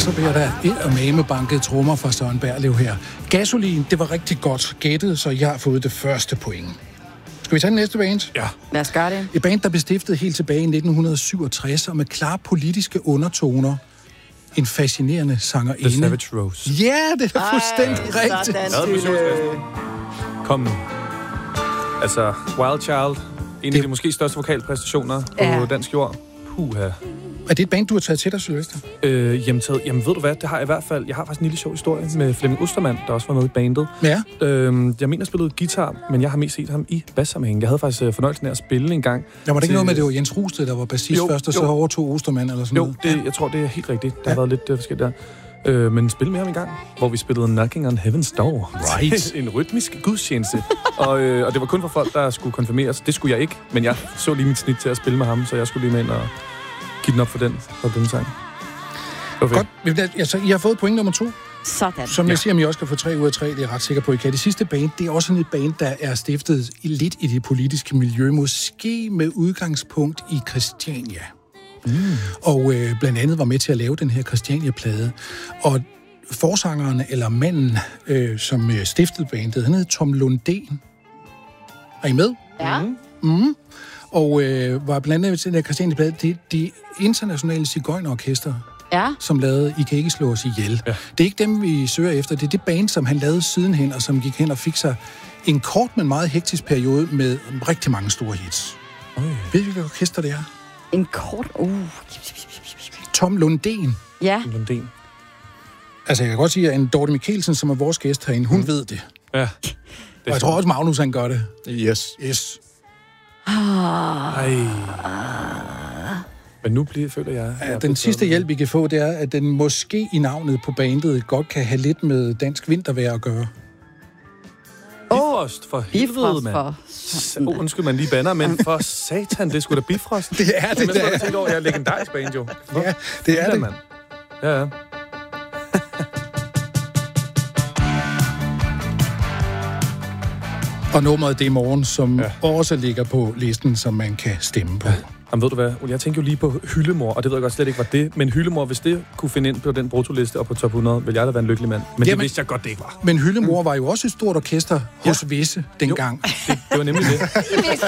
så bliver der eddermame banket trommer fra Søren Berlev her. Gasolin, det var rigtig godt gættet, så jeg har fået det første point. Skal vi tage den næste band? Ja. Lad os gøre det. Et band, der blev stiftet helt tilbage i 1967, og med klare politiske undertoner. En fascinerende sangerinde. The Savage Rose. Ja, det er fuldstændig rigtigt. Kom. Altså, Wild Child. En af de måske største vokalpræstationer på dansk jord. Puha. Er det et band, du har taget til dig, Sylvester? Jamen ved du hvad, det har jeg i hvert fald. Jeg har faktisk en lille sjov historie med Flemming Ostermann, der også var med i bandet. Ja. Jeg mener, spillede guitar, men jeg har mest set ham i bassammenhæng. Jeg havde faktisk fornøjelsen af at spille en gang. Ja, var det ikke noget med, det var Jens Rusted, der var bassist først, og så overtog Ostermann eller sådan noget? Jeg tror, det er helt rigtigt. Der har været lidt forskelligt der. Men spil med ham en gang, hvor vi spillede Knocking on Heaven's Door. Right. En rytmisk gudstjeneste. og det var kun for folk, der skulle konfirmeres. Det skulle jeg ikke, men jeg så lige mit snit til at spille med ham, så jeg skulle lige med ind og give den op for den sang. Okay. Godt. Altså, I har fået point nummer 2. Sådan. Som jeg siger, om I også kan få 3 ud af 3, det er jeg ret sikker på, I kan. Det sidste band, det er også sådan et band, der er stiftet lidt i det politiske miljø, måske med udgangspunkt i Christiania. Og blandt andet var med til at lave den her Christiania-plade. Og forsangeren, eller manden, som stiftede bandet, han hed Tom Lundén. Er I med? Ja. Og var blandt andet til den her Christiania-plade, det internationale sigøjnerorkester, som lavede I kan ikke slå os ihjel. Ja. Det er ikke dem, vi søger efter. Det er det band, som han lavede sidenhen, og som gik hen og fik sig en kort, men meget hektisk periode med rigtig mange store hits. Ved vi, hvad orkester det er? En kort... Tom Lundén. Ja. Lundén. Altså, jeg kan godt sige, at en Dorte Mikkelsen, som er vores gæst herinde, hun ved det. Ja. Og jeg tror også, Magnus, han gør det. Yes. Ej. Men nu føler jeg... Ja, den sidste hjælp, vi kan få, det er, at den måske i navnet på bandet godt kan have lidt med dansk vintervejr at gøre. Bifrost, for helvede, mand. Undskyld, man lige banner, men for satan, det skulle da Bifrost. Det er det, det er. Jeg er legendarisk band, jo. Ja, det er det. Mand. Ja. Og nummeret det i morgen, som også ligger på listen, som man kan stemme på. Jamen ved du hvad, jeg tænker jo lige på Hyllemor, og det ved jeg godt slet ikke var det, men Hyllemor, hvis det kunne finde ind på den brutoliste og på top 100, ville jeg da være en lykkelig mand. Men det vidste jeg godt, det ikke var. Men Hyllemor var jo også et stort orkester hos visse dengang. Det var nemlig det.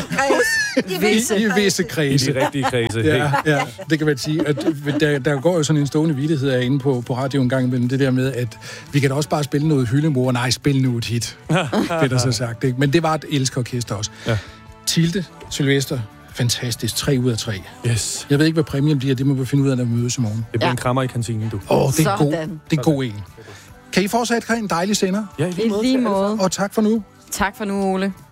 I visse kredse. I de rigtige kredse. Ja, det kan man sige. At der går jo sådan en stående vittighed herinde på radio en gang imellem, det der med, at vi kan da også bare spille noget Hyllemor. Nej, spil nu et hit. Det er der så sagt, ikke? Men det var et elskerorkester også. Ja. Tilde, Sylvester, fantastisk. 3 ud af 3. Yes. Jeg ved ikke, hvad præmien bliver. Det må vi finde ud af, når vi mødes i morgen. Det bliver en krammer i kantinen, du. Det er god en. Kan I fortsat have en dejlig sender? Ja, i lige måde. Og tak for nu. Tak for nu, Ole.